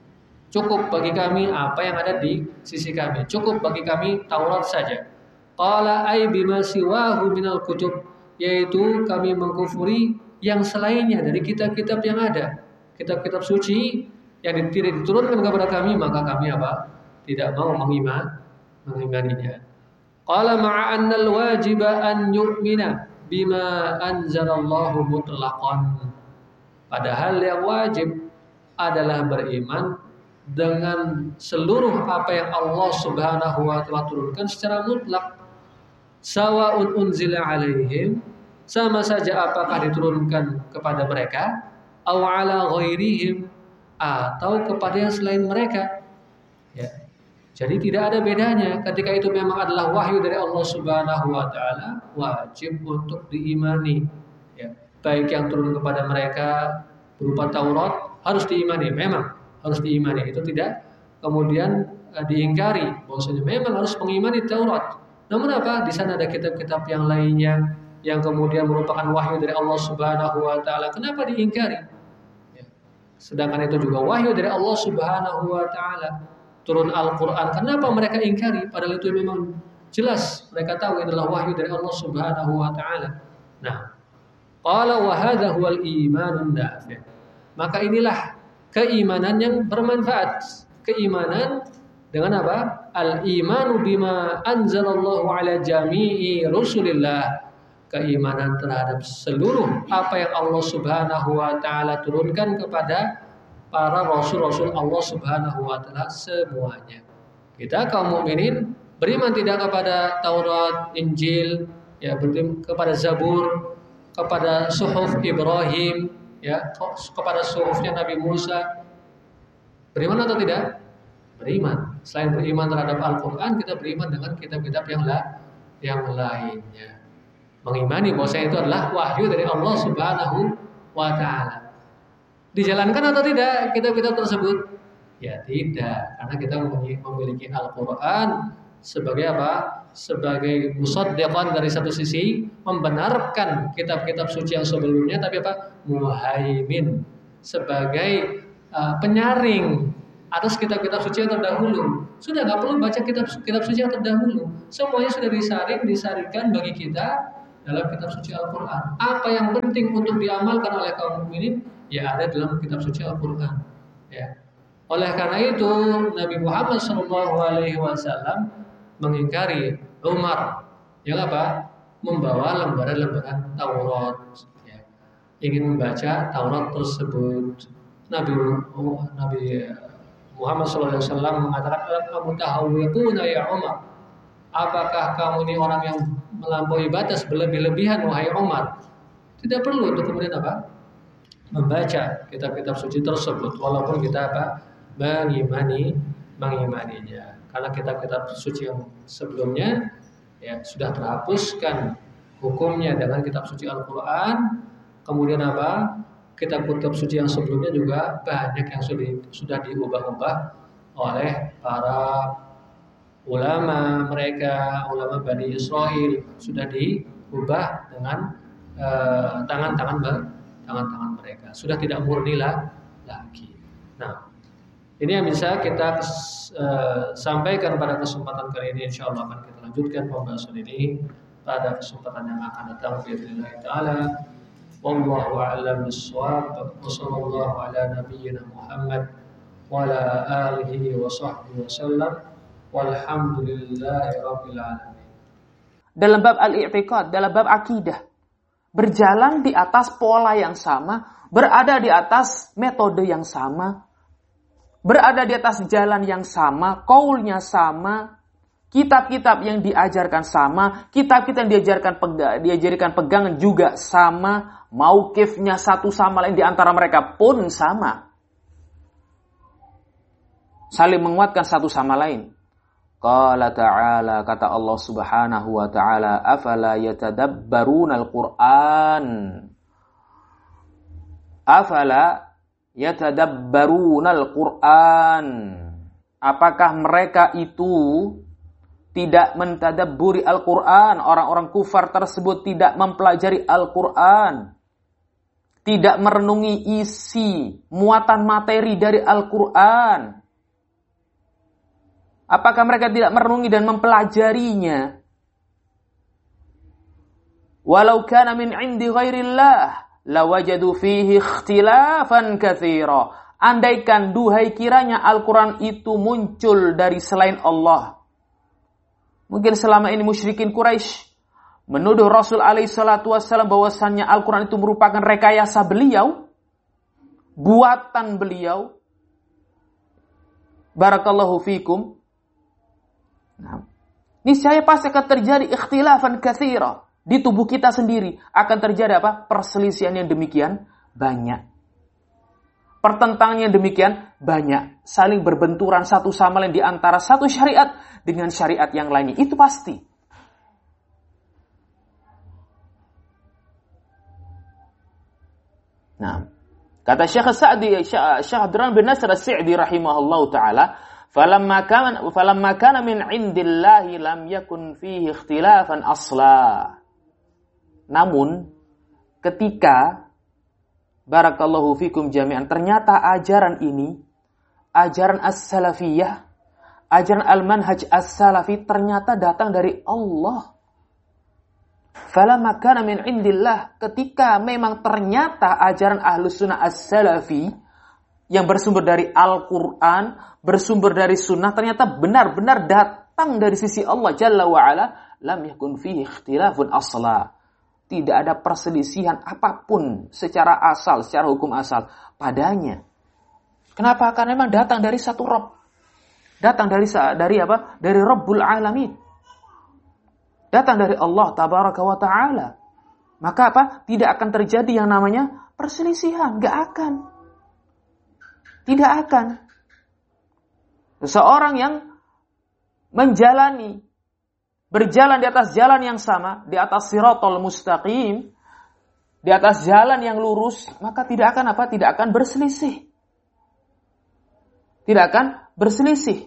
Cukup bagi kami apa yang ada di sisi kami. Cukup bagi kami Taurat saja. Qala ay bima siwahu minal kutub, yaitu kami mengkufuri yang selainnya dari kitab-kitab yang ada. Kitab-kitab suci yang tidak diturunkan kepada kami, maka kami apa? Tidak mau mengimaninya. Qala ma'a annal wajiba an yu'mina bima anzalallahu mutlaqan. Padahal yang wajib adalah beriman dengan seluruh apa yang Allah Subhanahu wa taala turunkan secara mutlak. Sawa'un unzila alaihim, sama saja apakah diturunkan kepada mereka, aw ala ghairihim, atau kepada yang selain mereka. Ya. Jadi tidak ada bedanya. Ketika itu memang adalah wahyu dari Allah Subhanahu wa taala, wajib untuk diimani. Ya. Baik yang turun kepada mereka berupa Taurat harus diimani, memang harus diimani, itu tidak kemudian diingkari bahwasanya memang harus mengimani Taurat. Namun apa? Di sana ada kitab-kitab yang lainnya yang kemudian merupakan wahyu dari Allah Subhanahu wa taala. Kenapa diingkari? Ya. Sedangkan itu juga wahyu dari Allah Subhanahu wa taala. Turun Al-Qur'an. Kenapa mereka ingkari? Padahal itu memang jelas mereka tahu adalah wahyu dari Allah Subhanahu wa taala. Nah, qala wa hadha huwal imanun nafi'. Maka inilah keimanan yang bermanfaat. Keimanan dengan apa? Al-imanu bima anzalallahu ala jami'i rusulillah. Keimanan terhadap seluruh apa yang Allah Subhanahu wa taala turunkan kepada para rasul-rasul Allah Subhanahu wa taala semuanya. Kita kaum mukminin beriman tidak kepada Taurat, Injil, ya, beriman kepada Zabur, kepada suhuf Ibrahim, ya, kepada suhufnya Nabi Musa. Beriman atau tidak? Beriman. Selain beriman terhadap Al-Quran, kita beriman dengan kitab-kitab yang lainnya. Mengimani bahwa itu adalah wahyu dari Allah Subhanahu wa taala. Dijalankan atau tidak kitab-kitab tersebut? Ya tidak, karena kita memiliki Al-Quran sebagai apa? Sebagai musaddiqan, dari satu sisi membenarkan kitab-kitab suci yang sebelumnya, tapi apa? Muhaimin, sebagai penyaring atas kitab-kitab suci yang terdahulu. Sudah nggak perlu baca kitab suci yang terdahulu. Semuanya sudah disarikan bagi kita dalam kitab suci Al-Quran. Apa yang penting untuk diamalkan oleh kaum mukminin ya ada dalam kitab suci Al-Quran. Ya. Oleh karena itu Nabi Muhammad SAW mengingkari Umar yang apa? Membawa lembaran-lembaran Taurat. Ya. Ingin membaca Taurat tersebut. Nabi Muhammad SAW mengatakan, "Kamu tahawwiquna ya Umar." Apakah kamu ini orang yang melampaui batas berlebih-lebihan wahai Umar? Tidak perlu untuk kemudian apa? Membaca kitab-kitab suci tersebut walaupun kita apa? Mengimaninya. Karena kitab-kitab suci yang sebelumnya ya sudah terhapuskan hukumnya dengan kitab suci Al-Qur'an. Kemudian apa? Kitab-kitab suci yang sebelumnya juga banyak yang sudah diubah-ubah oleh para ulama Bani Israel, sudah diubah dengan tangan-tangan mereka, sudah tidak murni lagi. Nah, ini yang bisa kita sampaikan pada kesempatan kali ini. Insyaallah akan kita lanjutkan pembahasan ini pada kesempatan yang akan datang. Bismillah taala. Wallahu a'lam bissawab. Wa sallallahu ala nabiyyina Muhammad wa ala alihi wa sahbihi wasallam. Walhamdulillahi rabbil alamin. Dalam bab al-i'tiqad, dalam bab akidah, berjalan di atas pola yang sama, berada di atas metode yang sama, berada di atas jalan yang sama, qaulnya sama, kitab-kitab yang diajarkan sama, kitab-kitab yang diajarkan pegangan juga sama, mauqifnya satu sama lain di antara mereka pun sama. Saling menguatkan satu sama lain. Qala ta'ala, kata Allah Subhanahu wa ta'ala, afala yatadabbarunal Qur'an. Afala yatadabbarunal Qur'an. Apakah mereka itu tidak mentadabburi Al-Qur'an? Orang-orang kufar tersebut tidak mempelajari Al-Qur'an, tidak merenungi isi, muatan materi dari Al-Qur'an. Apakah mereka tidak merenungi dan mempelajarinya? Walau kana min 'indi ghairillah lawajadu fihi ikhtilafan katsira. Andaikan duhai kiranya Al-Qur'an itu muncul dari selain Allah. Mungkin selama ini musyrikin Quraisy menuduh Rasul alaihi salatu wasallam bahwasannya Al-Qur'an itu merupakan rekayasa beliau, buatan beliau. Barakallahu fikum. Nah, niscaya pasti akan terjadi ikhtilafan katsira. Di tubuh kita sendiri akan terjadi apa? Perselisihan yang demikian banyak. Pertentangan yang demikian banyak. Saling berbenturan satu sama lain di antara satu syariat dengan syariat yang lainnya. Itu pasti. Nah, kata Syekh Abdurrahman bin Nasr As-Sa'di rahimahullahu taala, falamma kana min 'indillahi lam yakun fihi ikhtilafan asla. Namun ketika barakallahu fikum jami'an ternyata ajaran ini, ajaran as-salafiyah, ajaran al-manhaj as-salafi ternyata datang dari Allah. Falamma kana min 'indillah, ketika memang ternyata ajaran Ahlus Sunnah as-salafi yang bersumber dari Al-Quran, bersumber dari Sunnah, ternyata benar-benar datang dari sisi Allah Jalla wa'ala, lam yakun fihi ikhtilafun asla. Tidak ada perselisihan apapun secara asal, secara hukum asal padanya. Kenapa? Karena memang datang dari satu Rabb. Datang dari apa? Dari Rabbul Alamin. Datang dari Allah Tabaraka wa Ta'ala. Maka apa? Tidak akan terjadi yang namanya perselisihan. Gak akan. Tidak akan. Seseorang yang berjalan di atas jalan yang sama, di atas siratal mustaqim, di atas jalan yang lurus, maka tidak akan apa? Tidak akan berselisih. Tidak akan berselisih.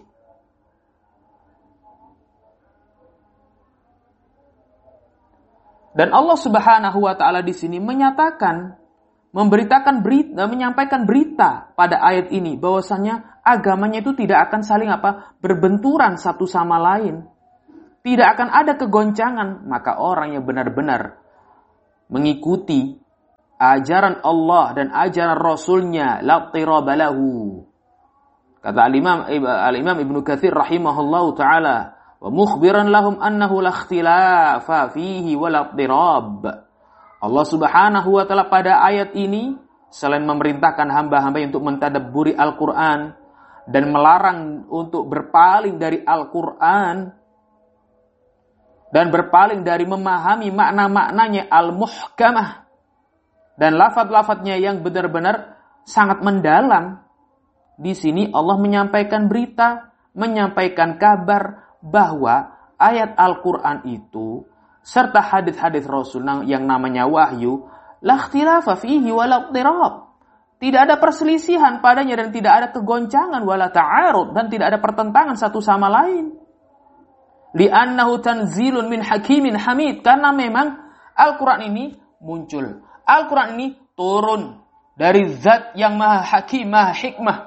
Dan Allah Subhanahu wa taala di sini menyampaikan berita pada ayat ini bahwasanya agamanya itu tidak akan saling berbenturan satu sama lain. Tidak akan ada kegoncangan. Maka orang yang benar-benar mengikuti ajaran Allah dan ajaran Rasulnya, la tiraba lahu. Kata Al-Imam Ibnu Katsir rahimahullahu taala, wa mukhbiran lahum annahu la ikhtilafa fihi wa la tirab. Allah Subhanahu wa taala pada ayat ini selain memerintahkan hamba-hamba untuk mentadabburi Al-Qur'an dan melarang untuk berpaling dari Al-Qur'an dan berpaling dari memahami makna-maknanya al-muhkamah dan lafaz-lafaznya yang benar-benar sangat mendalam. Di sini Allah menyampaikan berita, menyampaikan kabar bahwa ayat Al-Qur'an itu serta hadis-hadis Rasul yang namanya wahyu, la ikhtilafa fihi wa la idtirab. Tidak ada perselisihan padanya dan tidak ada kegoncangan, wala ta'arud, dan tidak ada pertentangan satu sama lain. Li'annahu tanzilun min hakimin hamid, karena memang Al-Quran ini muncul. Al-Quran ini turun dari zat yang maha hakim, maha hikmah.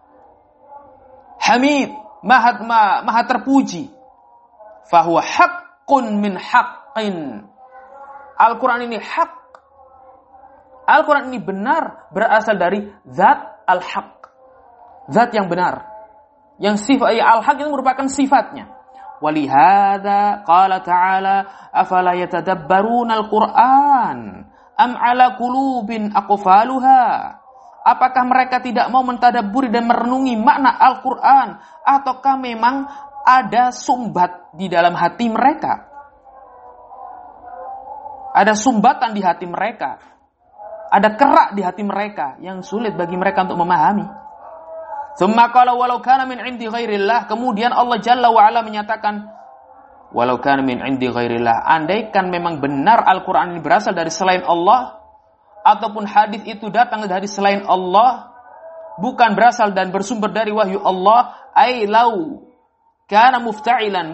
Hamid, maha terpuji. Fahuwa haqqun min haqqin. Al-Quran ini hak. Al-Quran ini benar, berasal dari zat al-haq. Zat yang benar. Yang sifat al-haq itu merupakan sifatnya. Walihada qala ta'ala afala yatadabbaruna al-Qur'an am ala qulubin aqfaluha. Apakah mereka tidak mau mentadabburi dan merenungi makna Al-Qur'an, ataukah memang ada sumbat di dalam hati mereka? Ada sumbatan di hati mereka. Ada kerak di hati mereka yang sulit bagi mereka untuk memahami. Tsumma qala walau kana min 'indi ghairillah. Kemudian Allah Jalla wa Ala menyatakan, walau kana min 'indi ghairillah. Andaikan memang benar Al-Qur'an ini berasal dari selain Allah, ataupun hadis itu datang dari selain Allah, bukan berasal dan bersumber dari wahyu Allah, ai lau kana mufta'ilan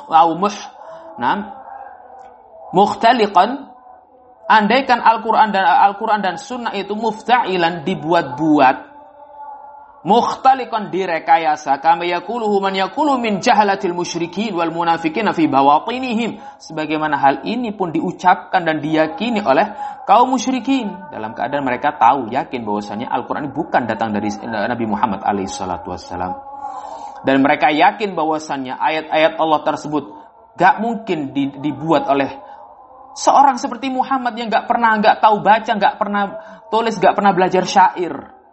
mukhtaliqan. Andaikan Al-Quran dan Sunnah itu mufta'ilan, dibuat-buat, mukhtaliqan, direkayasa, kama yaquluhu man yaqulu min jahalatil musyrikin wal munafiqina fi bawatinihim, sebagaimana hal ini pun diucapkan dan diyakini oleh kaum musyrikin dalam keadaan mereka tahu, yakin bahwasanya Al-Quran ini bukan datang dari Nabi Muhammad alaihissalatu wassalam, dan mereka yakin bahwasannya ayat-ayat Allah tersebut gak mungkin dibuat oleh seorang seperti Muhammad yang gak tahu baca, gak pernah tulis, gak pernah belajar syair.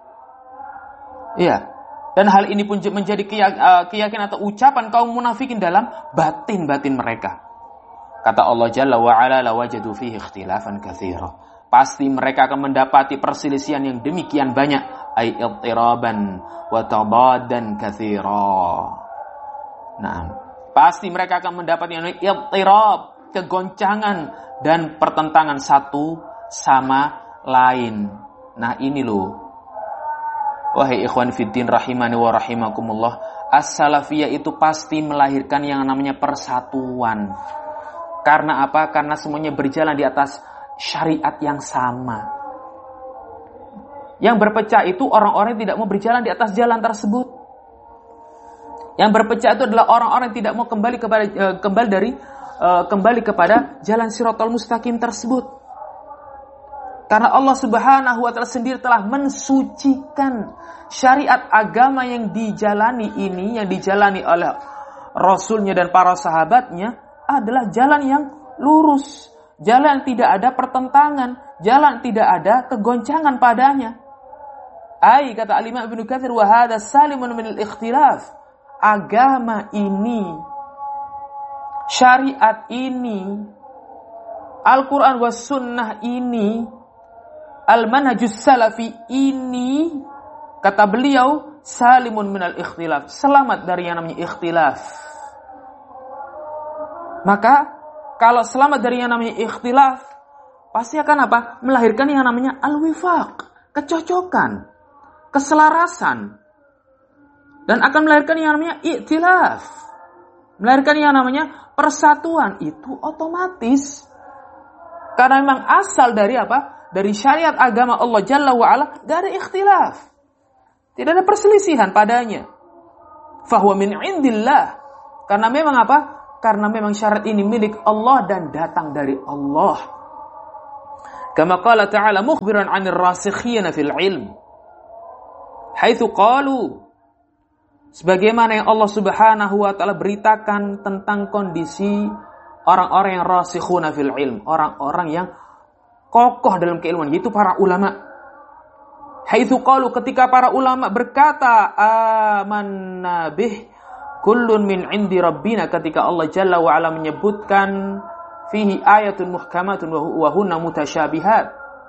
Iya. Dan hal ini pun menjadi keyakinan atau ucapan kaum munafikin dalam batin-batin mereka. Kata Allah Jalla wa Ala, la wajadu fihi ikhtilafan katsira. Pasti mereka akan mendapati perselisihan yang demikian banyak. Ay ittiraban wa tabadan katsira. Nah, pasti mereka akan mendapati yang ittirab, kegoncangan dan pertentangan satu sama lain. Nah ini loh, wahai ikhwan fiddin rahimani wa rahimakumullah, as-salafiyah itu pasti melahirkan yang namanya persatuan. Karena apa? Karena semuanya berjalan di atas syariat yang sama. Yang berpecah itu orang-orang yang tidak mau berjalan di atas jalan tersebut. Yang berpecah itu adalah orang-orang yang tidak mau kembali kepada jalan Shiratal Mustaqim tersebut. Karena Allah Subhanahu wa taala sendiri telah mensucikan syariat agama yang dijalani ini, yang dijalani oleh Rasulnya dan para sahabatnya, adalah jalan yang lurus, jalan yang tidak ada pertentangan, jalan tidak ada kegoncangan padanya. Ai, kata Al-Imam Ibnu Katsir, wa hadza salimun min al-ikhtilaf. Agama ini, syariat ini, Al-Quran wa Sunnah ini, Al-Manhajus Salafi ini, kata beliau, salimun minal ikhtilaf, selamat dari yang namanya ikhtilaf. Maka kalau selamat dari yang namanya ikhtilaf, pasti akan apa? Melahirkan yang namanya al-wifaq, kecocokan, keselarasan, dan akan melahirkan yang namanya i'tilaf, melahirkan yang namanya persatuan. Itu otomatis. Karena memang asal dari apa? Dari syariat agama Allah Jalla wa'ala gak ada ikhtilaf. Tidak ada perselisihan padanya. Fahuwa min indillah. Karena memang apa? Karena memang syarat ini milik Allah dan datang dari Allah. Kama qala ta'ala mukhbiran 'anil rasikhina fil ilm. Haitsu qalu, sebagaimana yang Allah Subhanahu wa taala beritakan tentang kondisi orang-orang yang rasikhuna fil ilm, orang-orang yang kokoh dalam keilmuan, yaitu para ulama. Haitsu qalu, ketika para ulama berkata amanna bih kullun min indi rabbina, ketika Allah Jalla wa ala menyebutkan fihi ayatun muhkamatun wa hunna mutasyabihat.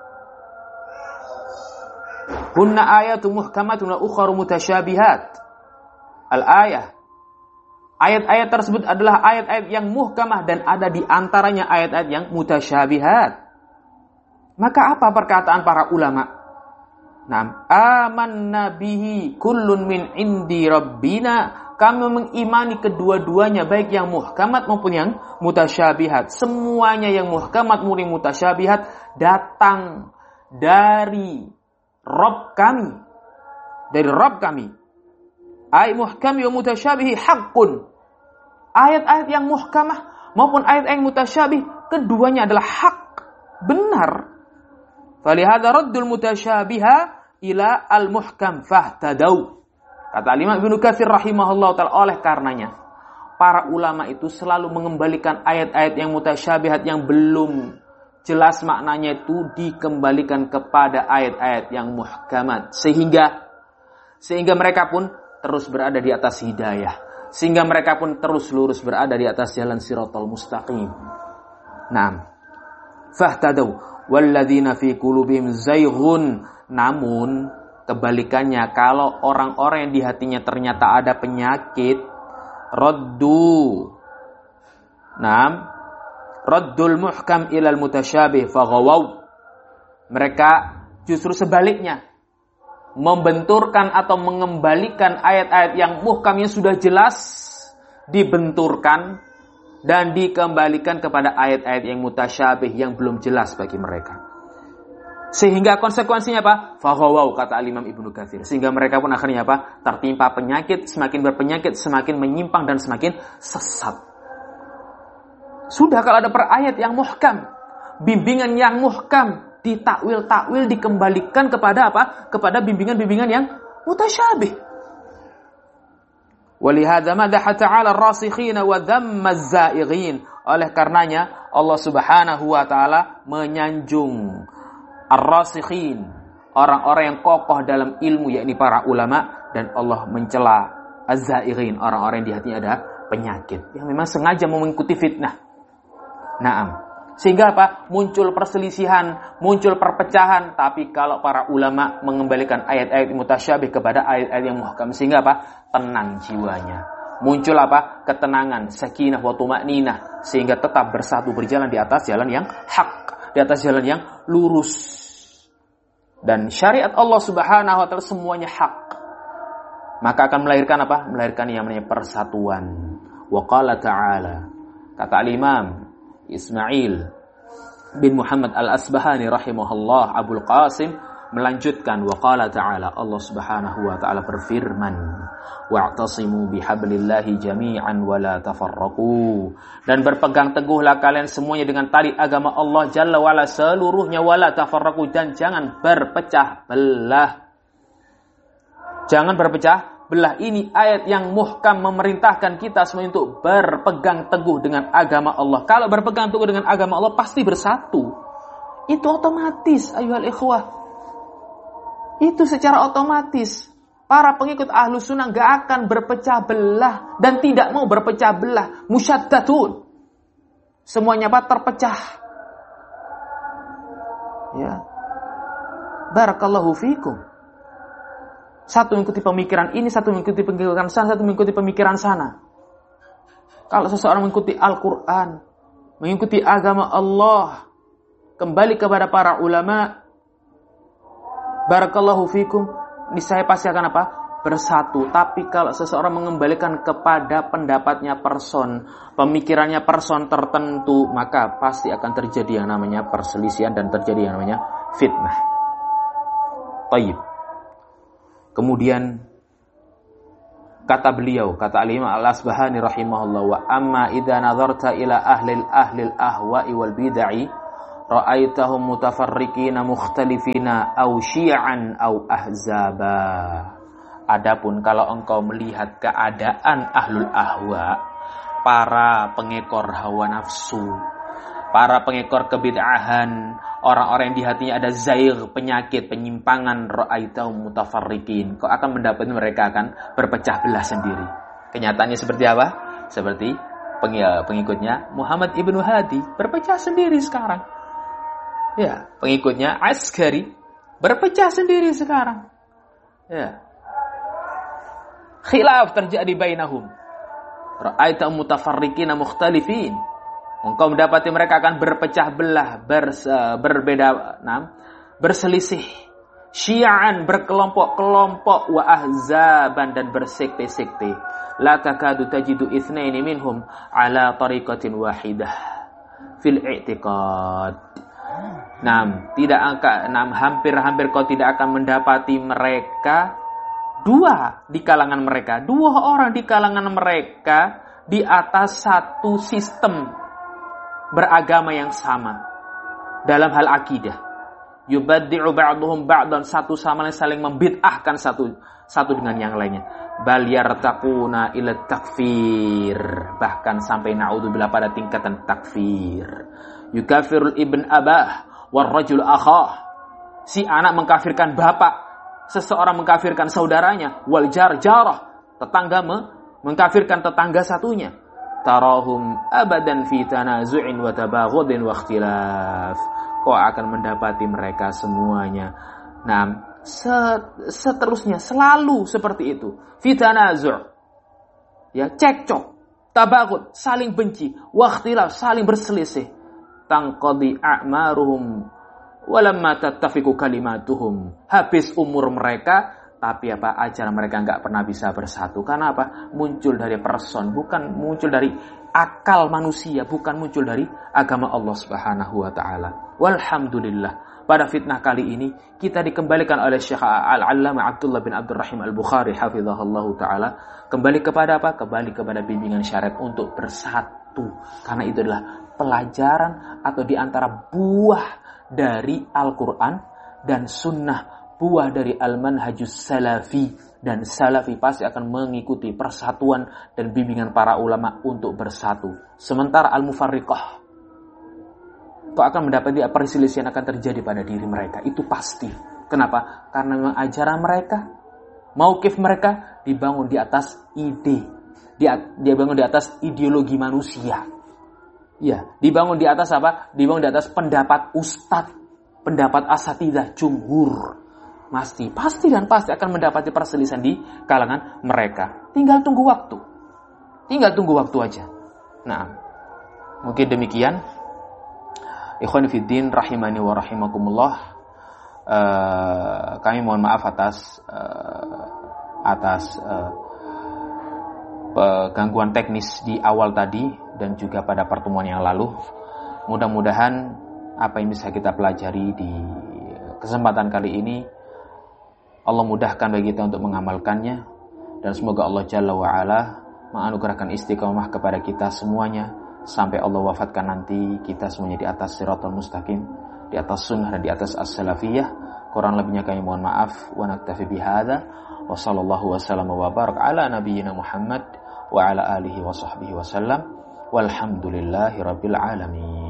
Hunna ayatun muhkamatun wa ukharu mutasyabihat. Al-ayah. Ayat-ayat tersebut adalah ayat-ayat yang muhkamah dan ada di antaranya ayat-ayat yang mutasyabihat. Maka apa perkataan para ulama? Naam, amanna bihi kullun min indi rabbina. Kami mengimani kedua-duanya, baik yang muhkamat maupun yang mutasyabihat. Semuanya yang muhkamat maupun mutasyabihat datang dari Rabb kami. Dari Rabb kami. Ay muhkami wa mutasyabihi haqqun. Ayat-ayat yang muhkamah maupun ayat-ayat yang mutasyabih, keduanya adalah hak, benar. Falihada raddul mutasyabiha ila al-muhkam fahtadau. Kata Imam Ibnu Katsir rahimahullah ta'ala, oleh karenanya para ulama itu selalu mengembalikan ayat-ayat yang mutasyabihat yang belum jelas maknanya itu dikembalikan kepada ayat-ayat yang muhkamat, sehingga mereka pun terus berada di atas hidayah, sehingga mereka pun terus lurus berada di atas jalan siratal mustaqim. Naam. Fahtadau walladzina fi qulubihim zayghun. Namun kebalikannya, kalau orang-orang yang di hatinya ternyata ada penyakit, raddul muhkam ilal mutasyabih faghawaw. Mereka justru sebaliknya, membenturkan atau mengembalikan ayat-ayat yang muhkamnya sudah jelas, dibenturkan dan dikembalikan kepada ayat-ayat yang mutasyabih yang belum jelas bagi mereka. Sehingga konsekuensinya apa? Faghawaw, kata Imam Ibnu Katsir. Sehingga mereka pun akhirnya apa? Tertimpa penyakit, semakin berpenyakit, semakin menyimpang dan semakin sesat. Sudah kalau ada ayat yang muhkam, bimbingan yang muhkam, ditakwil-takwil, dikembalikan kepada apa? Kepada bimbingan-bimbingan yang mutasyabih. Walihadza madaha ta'ala ar-rasikhina wa dhamma az-zaighin. Oleh karenanya Allah Subhanahu wa taala menyanjung ar-rasikhin, orang-orang yang kokoh dalam ilmu, yakni para ulama, dan Allah mencela az-zaighin, orang-orang yang di hatinya ada penyakit, yang memang sengaja mengikuti fitnah. Naam. Sehingga apa? Muncul perselisihan, muncul perpecahan. Tapi kalau para ulama mengembalikan ayat-ayat mutasyabih kepada ayat-ayat yang muhkam, sehingga apa? Tenang jiwanya. Muncul apa? Ketenangan, sakinah wa tuma'ninah, sehingga tetap bersatu berjalan di atas jalan yang hak, di atas jalan yang lurus. Dan syariat Allah Subhanahu wa taala semuanya hak. Maka akan melahirkan apa? Melahirkan yang namanya persatuan. Wa qala ta'ala, kata al-Imam Ismail bin Muhammad al-Asbahani rahimahullah, Abul Qasim, melanjutkan, wa qala ta'ala, Allah Subhanahu wa taala berfirman, wa'tasimu bihablillahi jami'an wa la tafarraqu. Dan berpegang teguhlah kalian semuanya dengan tali agama Allah Jalla wa ala seluruhnya, wa la tafarraqu, dan jangan berpecah belah. Jangan berpecah belah. Ini ayat yang muhkam memerintahkan kita semua untuk berpegang teguh dengan agama Allah. Kalau berpegang teguh dengan agama Allah pasti bersatu. Itu otomatis, ayuhal ikhwah. Itu secara otomatis. Para pengikut Ahlus Sunnah gak akan berpecah belah dan tidak mau berpecah belah. Musyaddatun. Semuanya apa? Terpecah. Ya. Barakallahu fikum. Satu mengikuti pemikiran ini, satu mengikuti pemikiran sana, satu mengikuti pemikiran sana. Kalau seseorang mengikuti Al-Quran, mengikuti agama Allah, kembali kepada para ulama, barakallahu fikum, niscaya pasti akan apa? Bersatu. Tapi kalau seseorang mengembalikan kepada pendapatnya person, pemikirannya person tertentu, maka pasti akan terjadi yang namanya perselisihan dan terjadi yang namanya fitnah. Taib. Kemudian kata beliau, kata Al-Imam Al-Asbahani rahimahullah, wa amma idza nazarta ila ahli ahwa'i wal bid'ah ra'aitahum mutafarriqina mukhtalifina aw syi'an aw ahzaba. Adapun kalau engkau melihat keadaan ahlul ahwa, para pengekor hawa nafsu, para pengekor kebid'ahan, orang-orang yang di hatinya ada zaigh, penyakit, penyimpangan, ra'aitahum mutafarriqin, kau akan mendapati mereka akan berpecah belah sendiri. Kenyataannya seperti apa? Seperti pengikutnya Muhammad ibnu Hadi berpecah sendiri sekarang. Ya, pengikutnya Askari berpecah sendiri sekarang. Ya. Khilaf terjadi bainahum. Ra'aitahum mutafarriqina mukhtalifin. Engkau mendapati mereka akan berpecah belah, berbeda, berselisih. Syi'an, berkelompok-kelompok, wa ahzaban, dan bersekte-sekte. La takadu tajidu itsnaini minhum ala tariqatin wahidah fil i'tiqad. Hampir-hampir kau tidak akan mendapati mereka dua orang di kalangan mereka di atas satu sistem beragama yang sama dalam hal akidah. Yubaddi'u ba'duhum ba'dan, satu sama lain saling membid'ahkan satu dengan yang lainnya. Bal yartaquna ila takfir, bahkan sampai naudzubillah pada tingkatan takfir. Yukafirul ibn abah war rajul akhah, si anak mengkafirkan bapak, seseorang mengkafirkan saudaranya, wal jarah, tetangga mengkafirkan tetangga satunya. Tarahum abadan fi tanazu'in wa tabaghudin wa ikhtilaf. Kau akan mendapati mereka semuanya seterusnya selalu seperti itu. Fi tanazu', ya, cekcok, tabaghud, saling benci, wa ikhtilaf, saling berselisih. Tangqadi a'maruhum walamma tattafiqu kalimatuhum. Habis umur mereka, tapi ajaran mereka enggak pernah bisa bersatu. Karena apa? Muncul dari person, bukan muncul dari akal manusia, bukan muncul dari agama Allah Subhanahu wa taala. Walhamdulillah, pada fitnah kali ini kita dikembalikan oleh Syekh Al-Allamah Abdullah bin Abdurrahim Al-Bukhari hafizahullahu taala kembali kepada apa? Kembali kepada bimbingan syariat untuk bersatu. Karena itu adalah pelajaran atau diantara buah dari Al-Quran dan Sunnah, buah dari Al-Manhajus Salafi, dan Salafi pasti akan mengikuti persatuan dan bimbingan para ulama untuk bersatu. Sementara Al-Mufarriqah, kau akan mendapati perselisihan akan terjadi pada diri mereka, itu pasti. Kenapa? Karena memang ajaran mereka, mauqif mereka dibangun di atas ide, dia bangun di atas ideologi manusia. Ya, dibangun di atas apa? Dibangun di atas pendapat ustadz, pendapat asatidzah, jumhur. Pasti dan pasti akan mendapati perselisihan di kalangan mereka. Tinggal tunggu waktu aja. Nah, mungkin demikian. Ikhwan fiddin rahimani wa rahimakumullah. Kami mohon maaf atas gangguan teknis di awal tadi dan juga pada pertemuan yang lalu. Mudah-mudahan apa yang bisa kita pelajari di kesempatan kali ini Allah mudahkan bagi kita untuk mengamalkannya, dan semoga Allah Jalla wa'ala menganugerahkan istiqamah kepada kita semuanya sampai Allah wafatkan nanti kita semuanya di atas siratal mustaqim, di atas sunnah dan di atas as-salafiyah. Kurang lebihnya kami mohon maaf. Wa naktafi bihadza wa sallallahu wasallam wa barak ala nabiyyina Muhammad wa ala alihi wa sahbihi wasallam walhamdulillahi rabbil alamin.